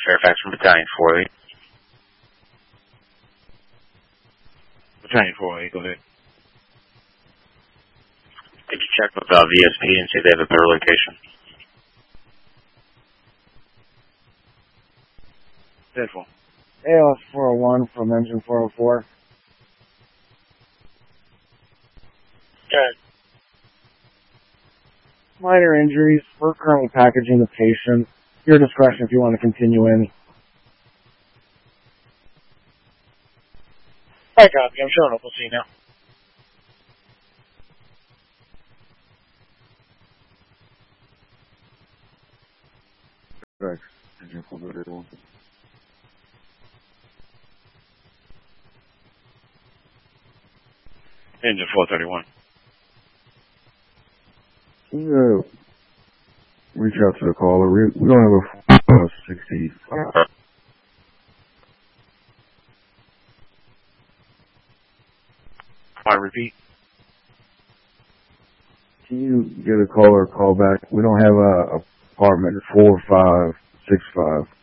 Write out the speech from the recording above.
Fairfax from Battalion 48. Battalion 48, go ahead. Did you check with VSP and see if they have a better location? Deadful. ALS 401 from Engine 404. Good. Minor injuries. We're currently packaging the patient. Your discretion if you want to continue in. I copy. I'm showing up. We'll see you now. Thanks. Engine 431. Engine 431. Reach out to the caller. We don't have a 60. I repeat. Can you get a caller call back? We don't have a apartment 4565.